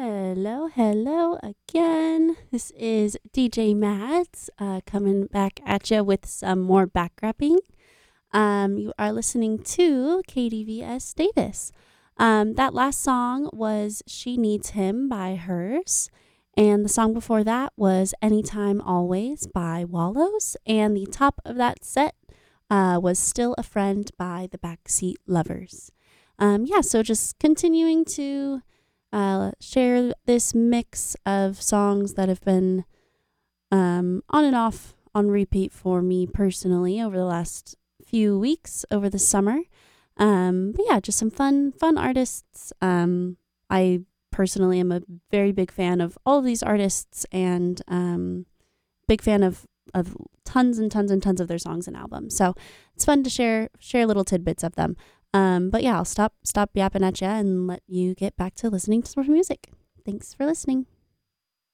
Hello, hello again. This is DJ Mads coming back at you with some more backgrapping. You are listening to KDVS Davis. That last song was She Needs Him by Hers. And the song before that was Anytime Always by Wallows. And the top of that set was Still a Friend by the Backseat Lovers. So just continuing to share this mix of songs that have been on and off on repeat for me personally over the last few weeks over the summer. Just some fun artists. I personally am a very big fan of all of these artists and big fan of tons and tons and tons of their songs and albums. So it's fun to share little tidbits of them. I'll stop yapping at you and let you get back to listening to some music. Thanks for listening.